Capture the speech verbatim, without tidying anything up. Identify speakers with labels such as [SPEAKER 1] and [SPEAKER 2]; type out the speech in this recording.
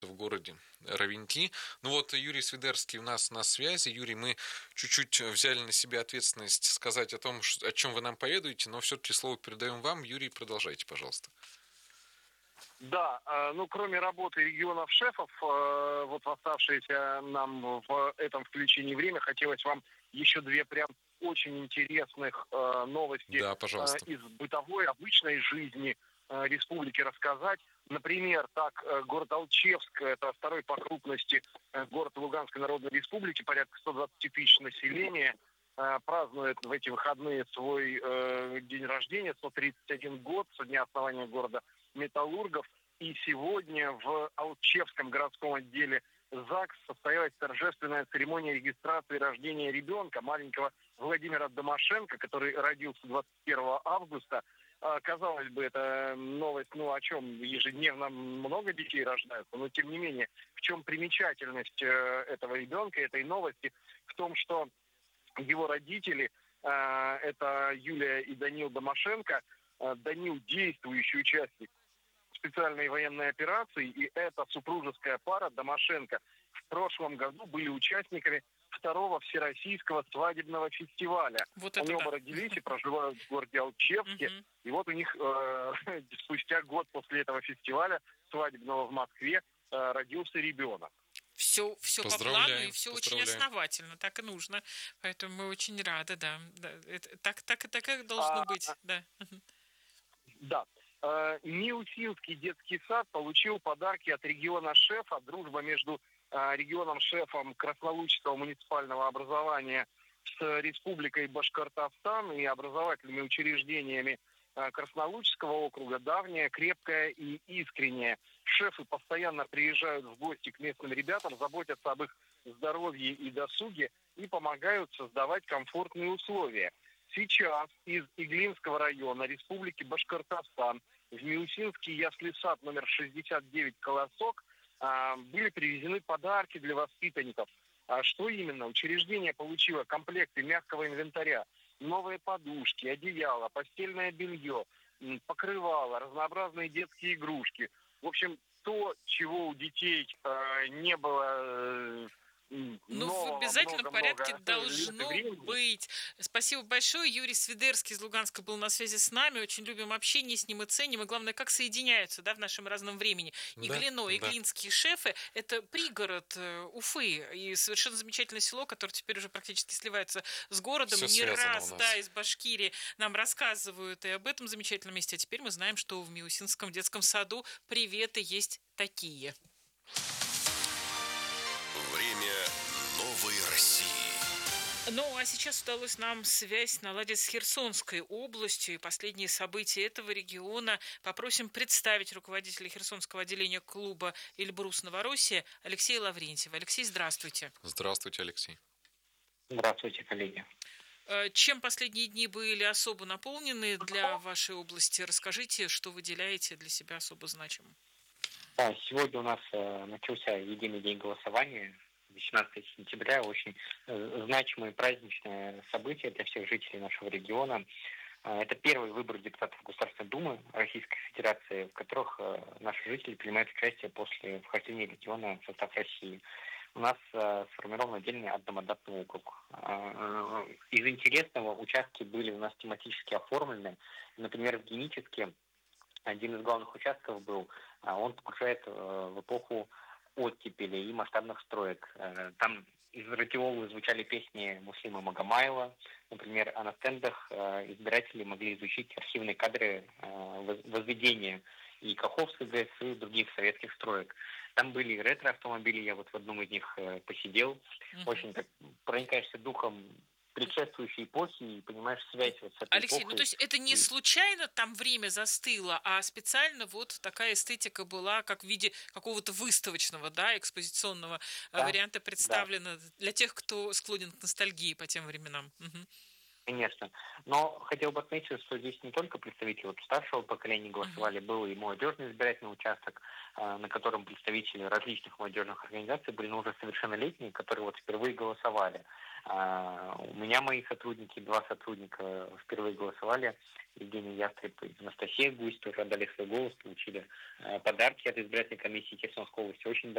[SPEAKER 1] в городе Равенки. Ну вот Юрий Свидерский у нас на связи. Юрий, мы чуть-чуть взяли на себя ответственность сказать о том, ш- о чем вы нам поведаете, но все-таки слово передаем вам. Юрий, продолжайте, пожалуйста.
[SPEAKER 2] Да, э, ну кроме работы регионов-шефов, э, вот в оставшееся нам в этом включении время, хотелось вам еще две прям очень интересных э, новости
[SPEAKER 1] Да,
[SPEAKER 2] э,
[SPEAKER 1] пожалуйста.
[SPEAKER 2] из бытовой, обычной жизни э, республики рассказать. Например, так, э, город Алчевск, это второй по крупности э, город Луганской Народной Республики, порядка сто двадцать тысяч населения, э, празднует в эти выходные свой э, день рождения, сто тридцать один год со дня основания города металлургов. И сегодня в Алчевском городском отделе ЗАГС состоялась торжественная церемония регистрации рождения ребенка, маленького Владимира Домашенко, который родился двадцать первого августа. А, казалось бы, это новость, ну о чем ежедневно много детей рождаются, но тем не менее, в чем примечательность э, этого ребенка, этой новости? В том, что его родители, э, это Юлия и Данил Домашенко, э, Данил действующий участник специальной военной операции, и эта супружеская пара Домашенко в прошлом году были участниками второго всероссийского свадебного фестиваля.
[SPEAKER 3] Вот
[SPEAKER 2] Они
[SPEAKER 3] это да.
[SPEAKER 2] оба родились и проживают в городе Алчевске.
[SPEAKER 3] Мгм.
[SPEAKER 2] И вот у них э, спустя год после этого фестиваля свадебного в Москве э, родился ребенок.
[SPEAKER 3] Все, все по плану и
[SPEAKER 1] Поздравляем,
[SPEAKER 3] все очень
[SPEAKER 1] поздравляем.
[SPEAKER 3] основательно, так и нужно. Поэтому мы очень рады, да. да. Это, так, так, так и должно
[SPEAKER 2] А,
[SPEAKER 3] быть, да.
[SPEAKER 2] да. Э, Миусинский детский сад получил подарки от региона шефа. Дружба между э, регионом-шефом Краснолучского муниципального образования с Республикой Башкортостан и образовательными учреждениями э, Краснолучского округа давняя, крепкая и искренняя. Шефы постоянно приезжают в гости к местным ребятам, заботятся об их здоровье и досуге и помогают создавать комфортные условия. Сейчас из Иглинского района Республики Башкортостан в Миусинский ясли сад номер шестьдесят девять «Колосок» а, были привезены подарки для воспитанников. А что именно? Учреждение получило комплекты мягкого инвентаря, новые подушки, одеяло, постельное белье, м, покрывало, разнообразные детские игрушки. В общем, то, чего у детей э, не было э, м,
[SPEAKER 3] Ну, в
[SPEAKER 2] нового
[SPEAKER 3] обязательном порядке
[SPEAKER 2] много-много лет и
[SPEAKER 3] должно
[SPEAKER 2] времени.
[SPEAKER 3] быть. Спасибо большое. Юрий Свидерский из Луганска был на связи с нами. Очень любим общение с ним и ценим. И главное, как соединяются, да, в нашем разном времени.
[SPEAKER 1] Да,
[SPEAKER 3] Иглино,
[SPEAKER 1] да.
[SPEAKER 3] иглинские шефы– это пригород э, Уфы. И совершенно замечательное село, которое теперь уже практически сливается с городом.
[SPEAKER 1] Все
[SPEAKER 3] Не
[SPEAKER 1] связано у
[SPEAKER 3] раз, да,
[SPEAKER 1] нас.
[SPEAKER 3] из Башкирии нам рассказывают и об этом замечательном месте. А теперь мы знаем, что в Миусинском детском саду приветы есть такие.
[SPEAKER 4] Время новой России.
[SPEAKER 3] Ну, а сейчас удалось нам связь наладить с Херсонской областью и последние события этого региона. Попросим представить руководителя Херсонского отделения клуба «Эльбрус Новороссия» Алексея Лаврентьева. Алексей, здравствуйте.
[SPEAKER 1] Здравствуйте, Алексей.
[SPEAKER 5] Здравствуйте, коллеги.
[SPEAKER 3] Э, Чем последние дни были особо наполнены для вашей области? Расскажите, что выделяете для себя особо значимым.
[SPEAKER 5] Да, сегодня у нас э, начался единый день голосования, восемнадцатого сентября, очень э, значимое праздничное событие для всех жителей нашего региона. Э, это первый выбор депутатов Государственной Думы Российской Федерации, в которых э, наши жители принимают участие после вхождения региона в состав России. У нас э, сформирован отдельный одномандатный округ. Э, из интересного участки были у нас тематически оформлены. Например, в Геническе один из главных участков был, а он погружает э, в эпоху оттепели и масштабных строек. Э, Там из радиолы звучали песни Муслима Магомаева, например, а на стендах э, избиратели могли изучить архивные кадры э, воз- возведения и Каховской ГЭС, и других советских строек. Там были и ретро-автомобили, я вот в одном из них э, посидел.
[SPEAKER 3] Мгм.
[SPEAKER 5] Очень так проникаешься духом предшествующей эпохи и понимаешь связь вот с этой
[SPEAKER 3] Алексей, ну то
[SPEAKER 5] эпохой.
[SPEAKER 3] есть это не случайно там время застыло, а специально вот такая эстетика была, как в виде какого-то выставочного, да, экспозиционного э,
[SPEAKER 5] Да,
[SPEAKER 3] варианта
[SPEAKER 5] да.
[SPEAKER 3] представлена для тех, кто склонен к ностальгии по тем временам. Мгм.
[SPEAKER 5] Конечно. Но хотел бы отметить, что здесь не только представители вот старшего поколения
[SPEAKER 3] Мгм.
[SPEAKER 5] голосовали, был и молодежный избирательный участок, э, на котором представители различных молодежных организаций были, ну, уже совершеннолетние, которые вот впервые голосовали. А, У меня мои сотрудники, два сотрудника впервые голосовали. Евгений Ястреб и Анастасия Гусь тоже отдали свой голос, получили э, подарки от избирательной комиссии Херсонской области. Очень